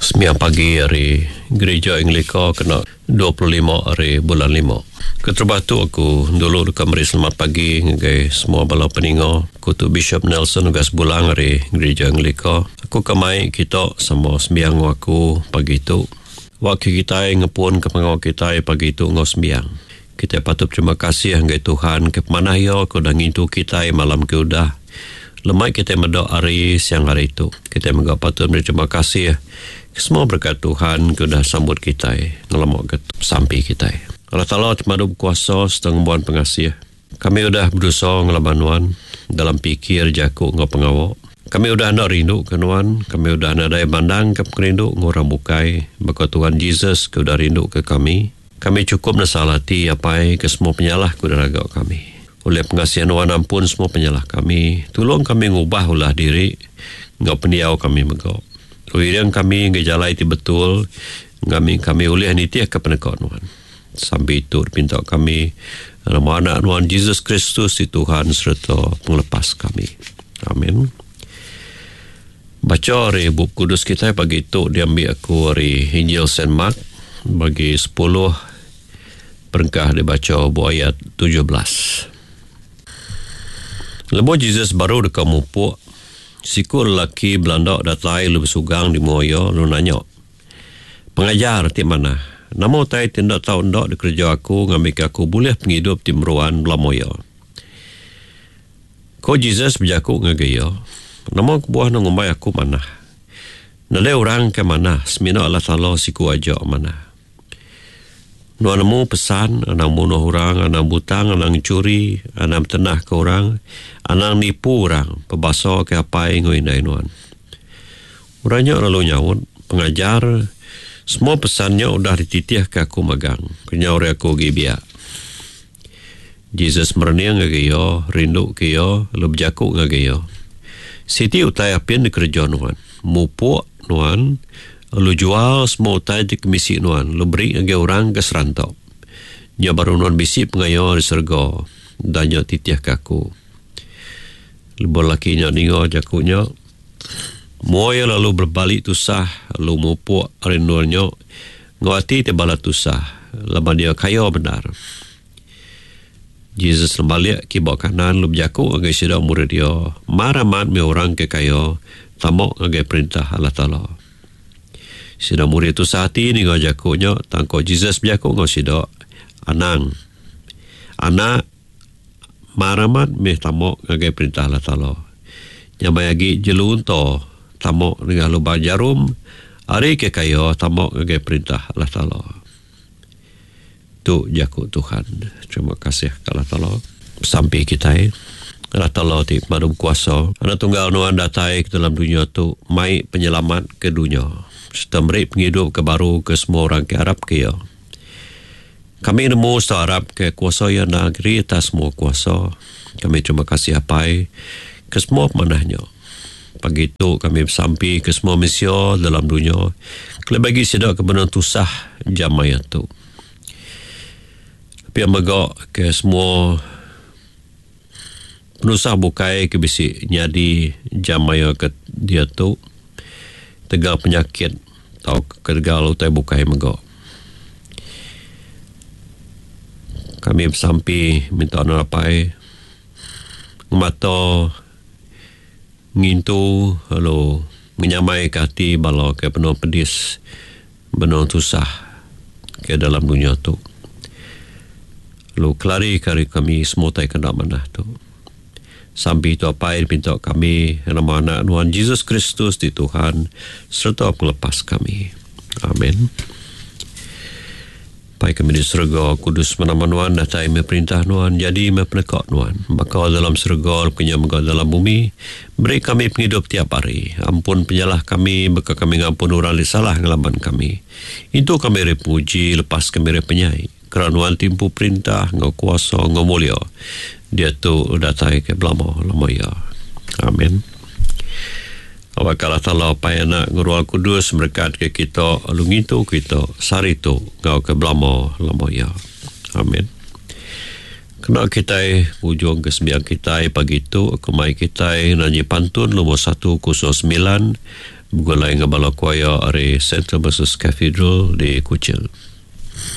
Sembilan pagi hari Gereja Anglika kena 25 hari bulan 5. Keterbatu aku dulu dekat meri selamat pagi ngai semua bala peninga kutu Bishop Nelson ugas bulang hari Gereja Anglika. Aku kemai kita sama sembiang aku pagi itu. Waktu kita ngepun ke pengawal kita pagi itu ngau sembiang. Kita patut terima kasih ngai Tuhan ke mana ya aku dah ngintu kita malam ke udah. Lemai kita medok hari siang hari itu. Kita juga patut berterima kasih semua berkat Tuhan sudah sambut kita ngelamak ke sampai kita. Allah Ta'ala termadu kuasa setengah buan pengasih. Kami sudah berusaha ngelaban dalam pikir jakuk ngau pengawak. Kami sudah nak rindu ke Nuan. Kami sudah nak daya bandang ke perindu ngorang bukai. Maka Tuhan Yesus sudah rindu ke kami. Kami cukup nasalati apa ke semua penyalah kuda ragak kami. Oleh pengasihan Nuan ampun semua penyalah kami. Tolong kami ngubah ulah diri. Ngau pendiau kami megau. Yang kami ngejalai itu betul, kami oleh nitiah ke penekak Nuhan. Sampai itu pinta kami nama anak Nuhan Yesus Kristus di Tuhan serta penglepas kami. Amin. Baca hari bub kudus kita pagi itu diambil aku hari Injil Saint Mark bagi 10 perengkah dibaca buah ayat 17. Lepas Yesus baru dekat mupuk siku lelaki Belanda datai lu bersugang di Moyo lu nanya. Pengajar ti mana? Namo tai tindak tahu ndak di kerja aku ngambil aku boleh penghidup di meruan Belamoyo. Ko Jesus berjaku ngagaya. Namo buah ngumbai aku mana? Nale orang ke mana? Semina Allah Ta'ala siku aja mana? Nuanamu pesan, anang bunuh orang, anang butang, anang curi, anang tenah ke orang, anang nipu orang, pebasa ke apa yang ngoi nuan. Orangnya lalu nyawut, pengajar, semua pesannya udah dititiah ke aku magang, kenyawur aku gibiak. Jesus mereniang ngagayo, rindu kayo, lu berjakuk ngagayo. Siti utai apian di kerja nuan, mupuk nuan, lu jual semua utai di komisi nuan. Lu beri ngage orang ke serantau. Nya baru nuan bisi pengayo di serga. Dan nya titiah kaku. Lu berlakinya ningo jakunya. Moya lalu berbalik tusah. Lu mupuk rinduannya. Ngawati te bala tusah. Lama dia kaya benar. Jesus lembalik kibak kanan. Lu berjaku ngage sedang murid dia. Maramat me orang ke kaya. Tamok ngage perintah Allah Ta'ala. Sida murid tu sehati ni ngau jakunya tangko Jesus berjakuk ngau sida anang anak maramat meh tamok ngagai perintah Allah Ta'ala nyamayagi jelun to tamok dengan lubang jarum hari ke kayo tamok ngagai perintah Allah Ta'ala tu jakuk Tuhan. Terima kasih Allah Ta'ala sampai kita Allah Ta'ala ti madum kuasa ana tunggal nuan datai ke dalam dunia tu mai penyelamat ke dunia serta beri penghidup ke baru ke semua orang ke Arab ke ya. Kami nemu setelah Arab ke kuasa yang negeri atas semua kuasa. Kami terima kasih apai ke semua pemanahnya. Pagi itu kami sampai ke semua misi dalam dunia. Kalau bagi sedap kebenaran tusah jamai itu. Tapi yang megak ke semua penusah bukai ke bisi nyadi jamai ke dia tu. Tegal penyakit atau ketegal utai bukai megak. Kami sampai minta narapai mata ngintu lalu menyamai kati bala ke penuh pedis benar susah ke dalam dunia tu. Lalu kelari kari kami semua tai kena mana tu. Sampai itu apa yang pinta kami nama anak Tuhan Yesus Kristus di Tuhan serta pelepas kami. Amin. Baik kami di surga kudus menama Tuhan datai perintah Tuhan jadi penekak Tuhan. Maka dalam surga punya maka dalam bumi beri kami penghidup tiap hari. Ampun penyalah kami maka kami ngampun orang salah ngelaban kami. Itu kami repuji lepas kami repenyai. Kerana Tuhan timpu perintah ngau kuasa ngau mulia. Dia tu datai ke belamo lamaya. Amin. Awakala Ta'ala payana Guru Al-Kudus berkat ke kita lungitu kita saritu ngau ke belamo lamaya. Amin. Kena kita ujung ke sembiang kita pagi itu kemai kita nanyi pantun nomor 109 Begulai ngabala kuaya are Center versus Cathedral di Kuching.